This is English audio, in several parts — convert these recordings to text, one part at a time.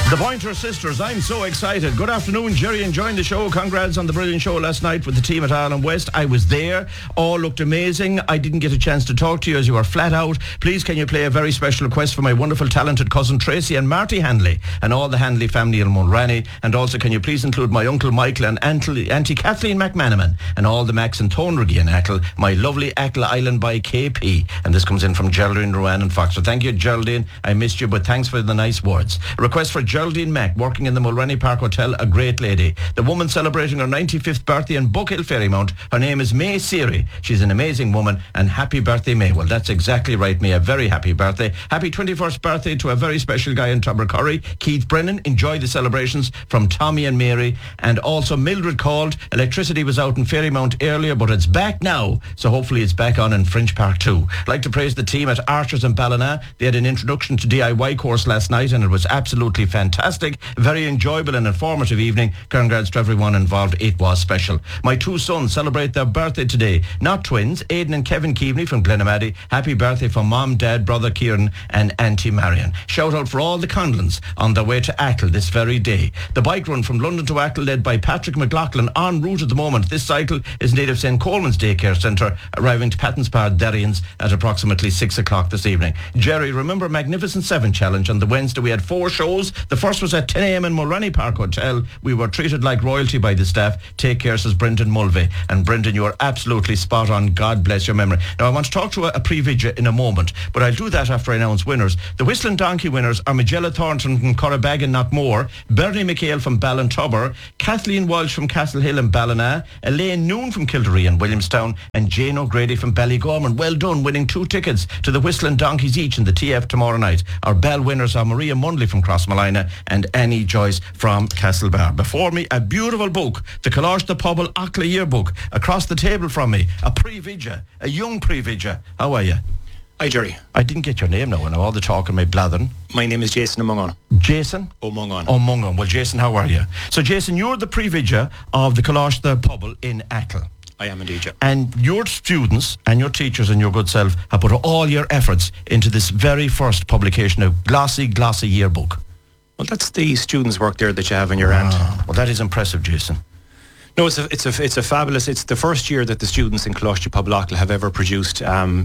The Pointer Sisters, I'm so excited. Good afternoon, Jerry, enjoying the show. Congrats on the brilliant show last night with the team at Ireland West. I was there. All looked amazing. I didn't get a chance to talk to you as you were flat out. Please, can you play a very special request for my wonderful, talented cousin Tracy and Marty Handley and all the Handley family in Mulranny? And also, can you please include my uncle Michael and Auntie Kathleen McManaman and all the Macs and Tonriggy in Achill, my lovely Achill Island by KP. And this comes in from Geraldine Rowan and Fox. So thank you, Geraldine. I missed you, but thanks for the nice words. A request for Geraldine Mack, working in the Mulranny Park Hotel, a great lady. The woman celebrating her 95th birthday in Bookhill Ferrymount. Her name is May Seary. She's an amazing woman, and happy birthday, May. Well, that's exactly right, May. A very happy birthday. Happy 21st birthday to a very special guy in Tubbercurry, Keith Brennan. Enjoy the celebrations from Tommy and Mary. And also Mildred called. Electricity was out in Ferrymount earlier, but it's back now. So hopefully it's back on in Fringe Park too. I'd like to praise the team at Archers in Ballina. They had an introduction to DIY course last night, and it was absolutely fantastic. Very enjoyable and informative evening. Congrats to everyone involved. It was special. My two sons celebrate their birthday today. Not twins, Aidan and Kevin Keaveney from Glenamaddy. Happy birthday from Mom, Dad, Brother Kieran and Auntie Marion. Shout out for all the Conlons on their way to Achill this very day. The bike run from London to Achill, led by Patrick McLaughlin, en route at the moment. This cycle is native St. Coleman's Daycare Centre, arriving to Pattonspar Derrians at approximately 6 o'clock this evening. Jerry, remember Magnificent 7 Challenge? On the Wednesday we had 4 shows. The first was at 10 a.m. in Mulranny Park Hotel. We were treated like royalty by the staff. Take care, says Brendan Mulvey. And Brendan, you are absolutely spot on. God bless your memory. Now, I want to talk to a pre-vidya in a moment, but I'll do that after I announce winners. The Whistling Donkey winners are Magella Thornton from Corribag Knockmore, Bernie McHale from Ballintubber, Kathleen Walsh from Castlehill and Ballina, Elaine Noon from Kildare and Williamstown, and Jane O'Grady from Ballygorman. Well done, winning 2 tickets to the Whistling Donkeys each in the TF tomorrow night. Our bell winners are Maria Mundley from Crossmolina and Annie Joyce from Castlebar. Before me, a beautiful book, the Coláiste the Pobble Ackla yearbook. Across the table from me, a pre-vidya, a young pre-vidya. How are you? Hi, Jerry. I didn't get your name now, and all the talk and my blathering. My name is Jason O'Mungan. Jason? O'Mungan. O'Mungan. Well, Jason, how are you? So, Jason, you're the pre-vidya of the Coláiste the Pobble in Achill. I am indeed, yeah. And your students and your teachers and your good self have put all your efforts into this very first publication, a glossy yearbook. Well, that's the students' work there that you have in your hand. Well, that is impressive, Jason. No, it's a fabulous. It's the first year that the students in Coláiste the Pobble Ackla have ever produced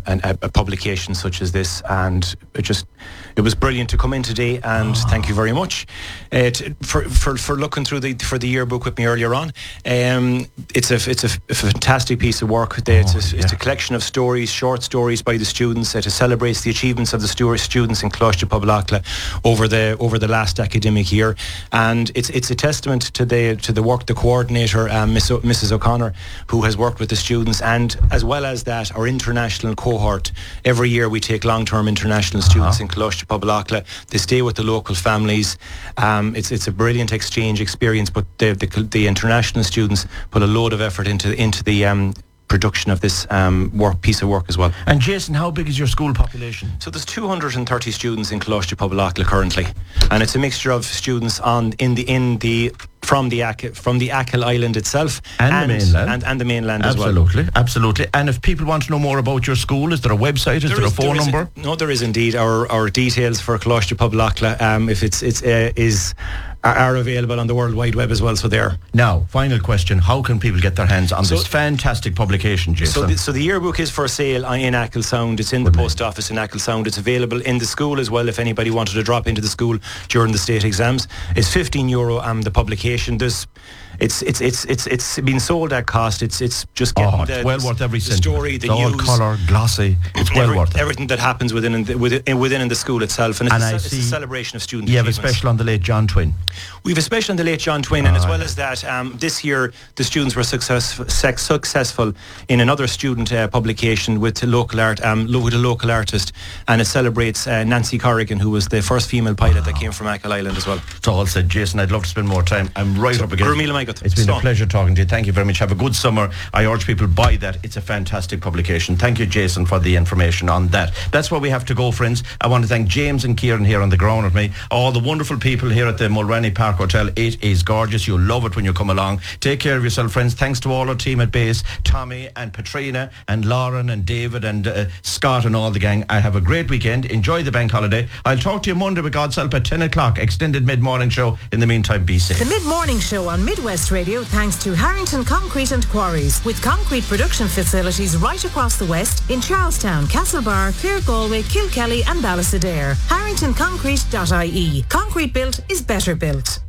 a publication such as this, and it was brilliant to come in today. And thank you very much for looking through the yearbook with me earlier on. It's a fantastic piece of work. It's a collection of stories, short stories by the students. It celebrates the achievements of the students in Coláiste the Pobble Ackla over the last academic year, and it's a testament to the work the coordinator, Mrs. O'Connor, who has worked with the students, and as well as that, our international cohort. Every year we take long-term international students in Coláiste the Pobble Ackla. They stay with the local families. It's a brilliant exchange experience, but the international students put a load of effort into the production of this piece of work as well. And Jason, how big is your school population? So there's 230 students in Coláiste the Pobble Ackla currently, and it's a mixture of students from the Achill Island itself and the mainland, and the mainland as well. Absolutely. And if people want to know more about your school, is there a website? Is there a phone number? No, there is indeed. Our details for Coláiste the Pobble Ackla, are available on the World Wide Web as well. So there. Now, final question: how can people get their hands on this fantastic publication, Jason? So the yearbook is for sale in Achill Sound. It's in the post office in Achill Sound. It's available in the school as well if anybody wanted to drop into the school during the state exams. It's €15 the publication. It's been sold at cost. It's just getting it's well worth every cent. The story, the news, all colour, glossy. It's well worth it. Everything that happens within the school itself, and it's a celebration of student achievements. You have a special on the late John Twyn. We have a special on the late John Twyn, and as well as that, this year the students were successful in another student publication with a local artist, and it celebrates Nancy Corrigan, who was the first female pilot that came from Achill Island as well. It's all said, Jason. I'd love to spend more time. I'm right up against it. Michael. It's been a pleasure talking to you. Thank you very much. Have a good summer. I urge people buy that. It's a fantastic publication. Thank you, Jason, for the information on that. That's where we have to go, friends. I want to thank James and Kieran here on the ground with me. All the wonderful people here at the Mulroney Park Hotel. It is gorgeous. You'll love it when you come along. Take care of yourself, friends. Thanks to all our team at base, Tommy and Patrina and Lauren and David and Scott and all the gang. I have a great weekend. Enjoy the bank holiday. I'll talk to you Monday with God's help at 10 o'clock. Extended mid-morning show. In the meantime, be safe. The mid-morning show on Midwest Radio thanks to Harrington Concrete and Quarries, with concrete production facilities right across the west in Charlestown, Castlebar, Clare, Galway, Kilkelly and Ballysadare. HarringtonConcrete.ie. Concrete built is better built.